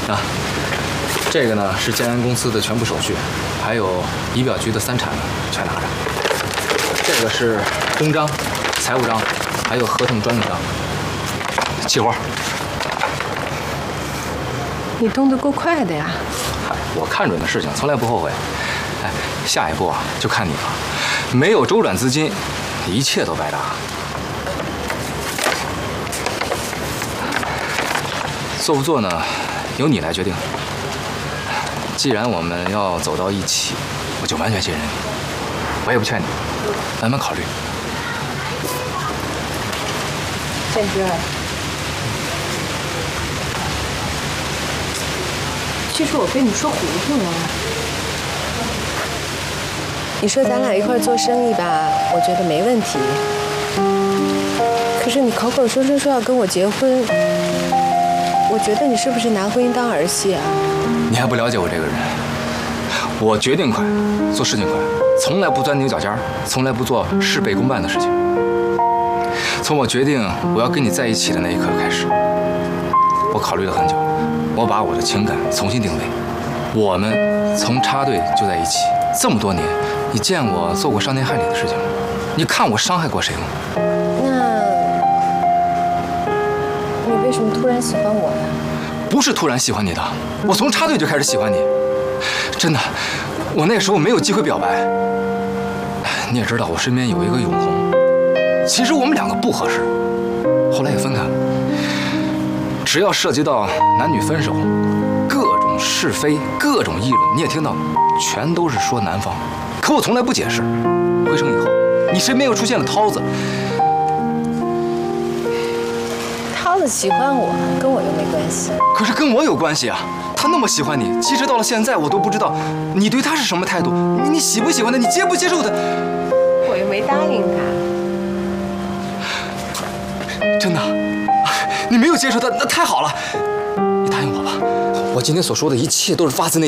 啊，这个呢是建安公司的全部手续，还有仪表局的3产全拿着。这个是公章、财务章，还有合同专用章。齐活。 你动得够快的呀！ 嗨，我看准的事情从来不后悔。哎，下一步啊就看你了。没有周转资金，一切都白搭。做不做呢，由你来决定。既然我们要走到一起，我就完全信任你。我也不劝你，慢慢考虑。 建军，其实我被你说糊涂了。你说咱俩一块做生意吧，我觉得没问题。可是你口口声声说要跟我结婚，我觉得你是不是拿婚姻当儿戏啊？ 你还不了解我这个人，我决定快，做事情快，从来不钻牛角尖，从来不做事倍功半的事情。从我决定我要跟你在一起的那一刻开始，我考虑了很久，我把我的情感重新定位。我们从插队就在一起这么多年，你见我做过伤天害理的事情吗？你看我伤害过谁吗？ 那你为什么突然喜欢我呀？ 不是突然喜欢你的，我从插队就开始喜欢你。真的，我那时候没有机会表白。你也知道，我身边有一个永红，其实我们2个不合适，后来也分开了。只要涉及到男女分手，各种是非，各种议论，你也听到了，全都是说男方。可我从来不解释。回城以后，你身边又出现了涛子。 涛子喜欢我，跟我又没关系。 可是跟我有关系啊！他那么喜欢你，其实到了现在，我都不知道你对他是什么态度。你喜不喜欢他？你接不接受他？ 我又没答应他。 真的，你没有接受他，那太好了。你答应我吧，我今天所说的一切都是发自内心。